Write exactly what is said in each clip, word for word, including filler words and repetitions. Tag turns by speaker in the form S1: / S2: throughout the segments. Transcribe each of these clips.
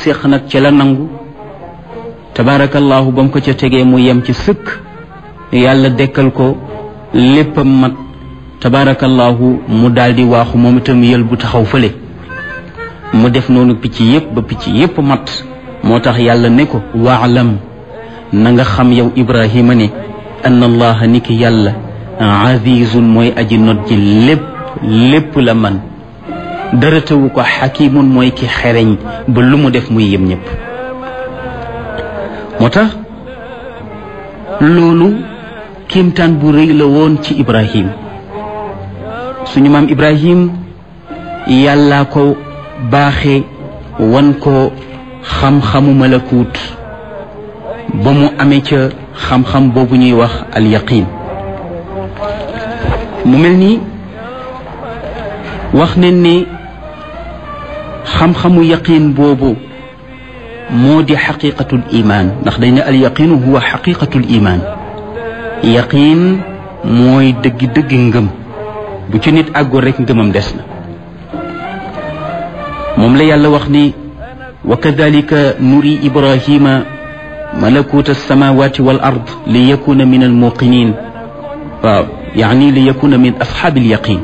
S1: séq nag ca la nangu tabarakallahu ba mu ko ca tegee mu yem ci sëkk yàlla dekkal ko léppam mat tabarakallahu mu daldi waaxu moom itam yël bu taxaw fële mu def noonu picc yépp ba picc yépp mat moo tax yàlla ne ko waalam na nga xam yow Ibrahima ne ann allaha ni ki yàlla azizun mooy aji not ji lépp lépp la man dara tawu ko xakimun mooy ki xereñ ba lu mu def muy yem ñépp moo tax loolu kéemtaan bu rëy la woon ci Ibrahim suñu maam Ibrahim yàllaa ko baaxe wan ko xam-xamu malakuut ba mu amee ca xam-xam boobu ñuy wax al yaqin mu mel ni wax nañ ne xam-xamu yaqin boobu moo di xaqiqatul iman ndax dañ ne al yaqinu huwa xaqiqatul iman yaqin mooy dëgg-dëgg ngëm bu ci nit àggoon rek ngëmam des na moom la yàlla wax ni wa kadalika nuri ibrahima malakuta alsamawati wal ard li yakuna min almuqinin waaw yaani li yakuna min ashaabi alyaqin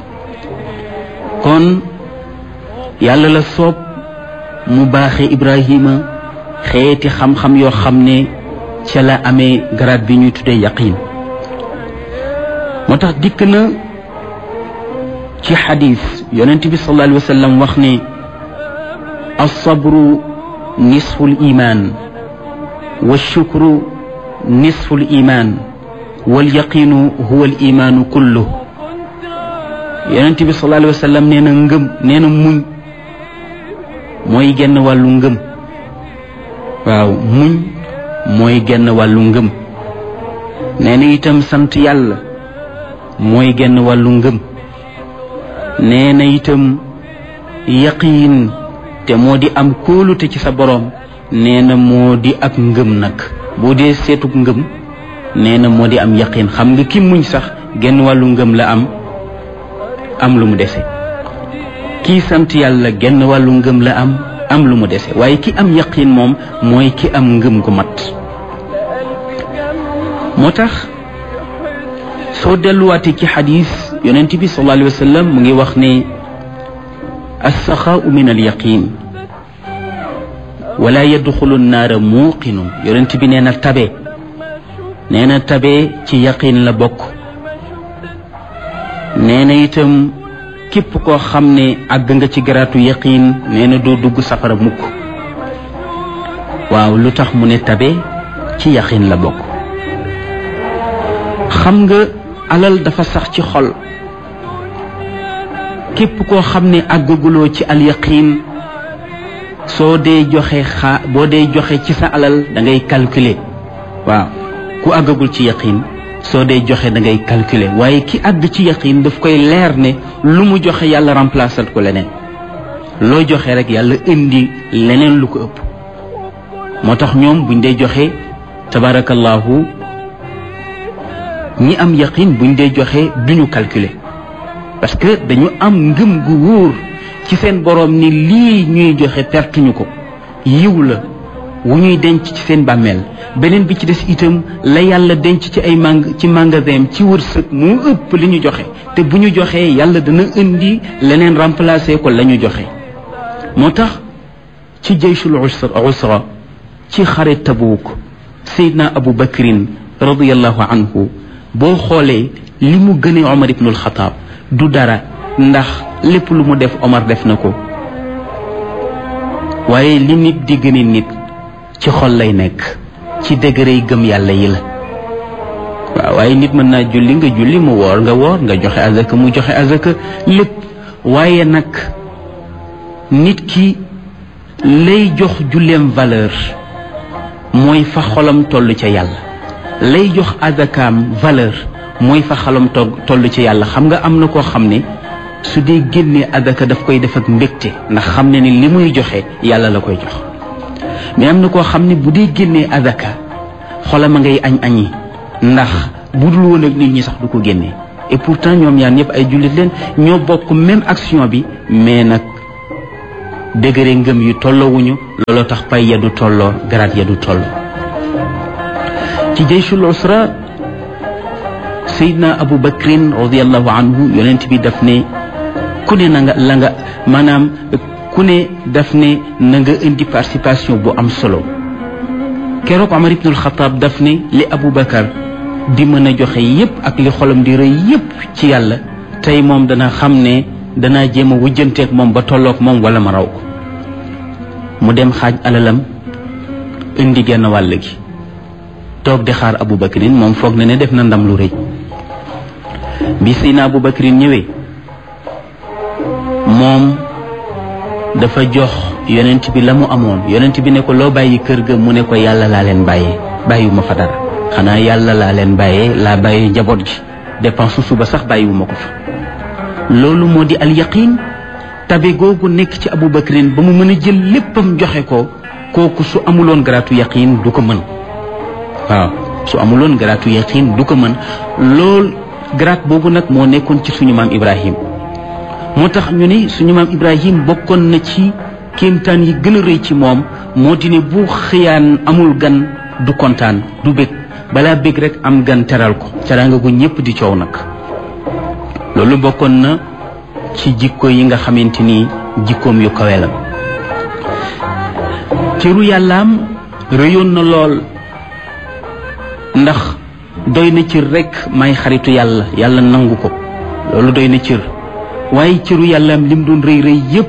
S1: kon yàlla la soob mu baaxe ibrahima xeeti xam-xam yoo xam ne ca la amee grade bi ñuy tuddee yaqin moo tax dikk na ci xadis yonent bi sallallahu alayhi wa sallam wax ne alsabru nisfu liman walshukru nisfu liman walyaqinu huwa alimanu kullu yonent bi sallallahu alayhi wa sallam nee na ngëm nee na muñ mooy genn wàllu ngëm waaw muñ mooy genn wàllu ngëm nee na itam sant yàlla mooy genn wàllu ngëm nee na itam yaqiin te moo di am kóolute ci sa boroom nee na moo di ak ngëm nag boo dee seetug ngëm nee na moo di am yaqiin xam nga ki muñ sax genn wàllu ngëm la am am lu mu dese kii sant yàlla genn wàllu ngëm la am am lu mu dese waaye ki am yaqiin moom mooy ki am ngëm gu mat moo tax soo delluwaatee ci xadis yonent bi sallallahu alayhi wa sallam mu ngi wax ne alsaxaau min alyaqin wala yadxulu nnaara muuqinun yonent bi nee na tabe nee na tabe ci yaqin la bokk nee na itam képp koo xam ne àgg nga ci garaatu yaqin nee na doo dugg safara mukk waaw lu tax mu ne tabe ci yaqin la bokk xam nga alal dafa sax ci xol képp koo xam ne àggaguloo ci al yaqin soo dee joxe xaa boo dee joxe ci sa alal da ngay calculer waaw ku àggagul ci yaqin soo dee joxe da ngay calculer waaye ki àgg ci yaqin daf koy leer ne lu mu joxe yàlla remplacer ko leneen loo joxe rek yàlla indi leneen lu ko ëpp moo tax ñoom buñ dee joxe tabarakallahu ñi am yaqin buñ dee joxe duñu calculer parce que dañu am ngëm gu wóor ci seen boroom ni lii ñuy joxe pertuñu ko yiw la wu ñuy denc ci seen bàmmeel beneen bi ci des itam la yàlla denc ci ay mang ci magasin ci wërsëg moo ëpp li ñu joxe te bu ñu joxee yàlla dana indi leneen remplacer ko la ñu joxe moo tax ci jayshul usra ci xare Tabuuk Seydina Abu Bakrin radiyallahu anhu boo xoolee li mu gënee Omar ibnul Xataab du dara ndax lépp lu mu def Omar def na ko waaye li nit di gëne nit ci xol lay nekk ci degré yi gëm yàlla yi la waaw waaye nit mën naa julli nga julli mu woor nga woor nga joxe azaka mu joxe azaka lépp waaye nag nit ki lay jox julleem valeur mooy fa xolam toll ca yàlla lay jox azakaam valeur mooy fa xolam toll ca yàlla xam nga am na koo xam ne su dee génnee azaka daf koy def ak mbégte ndax xam ne ni li muy joxe yàlla la koy jox mais am na koo xam ne bu dee génnee azaka xolam a ngay añ añi ndax bu dul woon ak nit ñi sax du ko génnee et pourtant ñoom ñaar ñëpp ay jullit leen ñoo bokk même action bi mais nag degré ngëm yu tolloowuñu looloo tax pay ya du tolloo garaat ya du tolloo ci jayshul usra Seydina Abu Bakrin radiallahu anhu yonent bi daf ne ku ne na nga la nga maanaam ku ne daf ne na nga indi participation bu am solo keroog Omar ibnul Xataab daf ne li Abu Bakar di mën a joxe yépp ak li xolam di rëy yépp ci yàlla tey moom dana xam ne danaa jéem a wujjanteeg moom ba tolloog moom wala ma raw ko mu dem xaaj alalam indi genn wàll gi toog di xaar Abu Bakrin moom foog na ne def na ndam lu rëy bi Seydina Abu Bakrin ñëwee moom dafa jox yonent bi la mu amoon yonent bi ne ko loo bàyyi kër ga mu ne ko yàlla laa leen bàyyee bàyyiwuma fa dara xanaa yàlla laa leen bàyyee laa bàyyee njaboot gi dépense suba sax bàyyiwuma ko fa loolu moo di al yaqin tabe googu nekk ci Abu Bakrin ba mu mën a jël léppam joxe ko kooku su amuloon garaatu yaqin du ko mën waaw su amuloon garaatu yaqin du ko mën lool garaat boobu nag moo nekkoon ci suñu maam Ibrahim moo tax ñu ne suñu maam Ibrahim bokkoon na ci kéemtaan yi gën a rëy ci moom moo di ne bu xëyaan amul gan du kontaan du bég balaa bég rek am gan teral ko teraanga gu ñépp di coow nag loolu bokkoon na ci jikko yi nga xamante ni jikkoom yu kawe la cëru yàllaam rëyoon na lool ndax doy na cër rek may xaritu yàlla yàlla nangu ko loolu doy na cër waaye cëru yàllaam lim doon rëy rëy yépp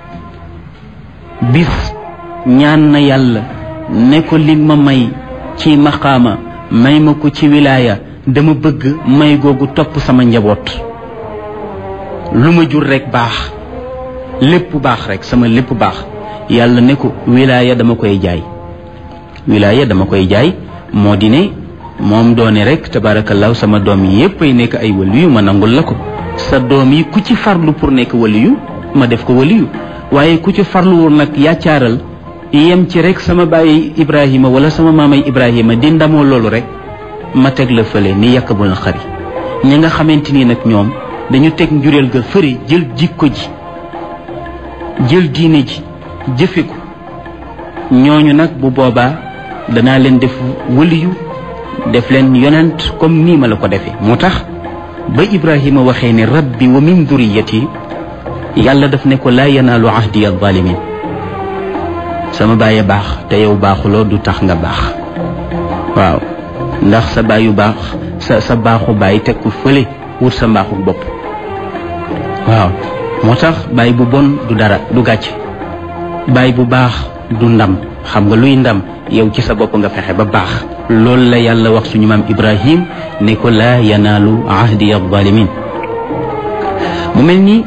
S1: bis ñaan na yàlla ne ko li ma may ci maqaama may ma ko ci wilaaya dama bëgg may googu topp sama njaboot lu ma jur rek baax lépp baax rek sama lépp baax yàlla ne ko wilaaya dama koy jaay wilaaya dama koy jaay moo di ne moom doone rek tabaarakallaahu sama doom yi yépp ay nekk ay waliyu ma nangul la ko sa doom yi ku ci farlu pour nekk waliyu ma def ko waliyu waaye ku ci farluwul nag yaccaaral yem ci rek sama bàyyi Ibrahima wala sama maamay Ibrahima di ndamoo loolu rek ma teg la fële ni yàq bu na xari ñi nga xamante ni nag ñoom dañu teg njureel ga fëri jël jikko ji jël diine ji jëfe ko ñooñu nag bu boobaa danaa leen def waliyu def leen yonent comme nii ma la ko defee moo tax ba Ibrahima waxee ne rabbi wa min duriyati yàlla daf ne ko laa yanaalu ahdi az-zalimin sama bàyyi baax te yow baaxuloo du tax nga baax waaw ndax sa bàyyu baax sa sa baaxu bàyyi teg ko fële wut sa mbaaxu bopp waaw moo tax bàyyi bu bon du dara du gàcce bàyyi bu baax du ndam xam nga luy ndam yow ci sa bopp nga fexe ba baax loolu la yàlla wax suñu maam Ibrahim ne ko laa yanaalu ahdi az-zalimin mu mel ni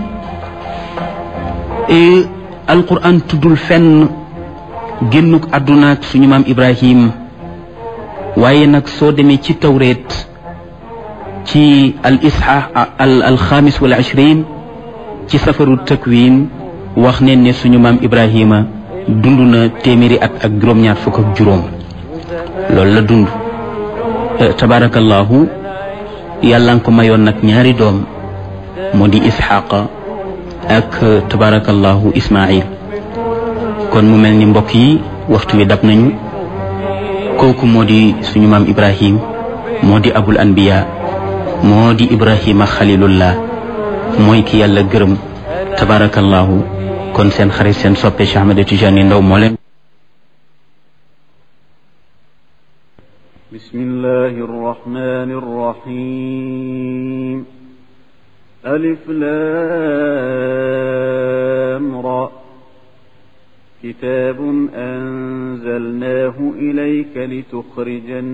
S1: alquran tuddul fenn génnuk àdduna ak suñu maam Ibrahim waaye nag soo demee ci tawreet ci al isha al al xaamis wal ishrin ci safaru takwin wax ne ne suñu maam Ibrahima dund na téeméeri at ak juróom-ñaar fukk ak juróom loolu la dund tabarakallahu yàlla nga ko mayoon nag ñaari doom moo di isxaqa ak tabarakallahu ismail kon mu mel ni mbokk yi waxtu wi dab nañu kooku moo di suñu maam Ibrahim moo di abul anbiya moo di Ibrahima xalilullah mooy ki yàlla gërëm tabarakallahu kon seen xarit seen soppe Cheikh Ahmed Tidiane Ndao moo leen
S2: bismillahi rrahmani rrahim alif lam ra kitabun anzalnahu ilayka litukhrijan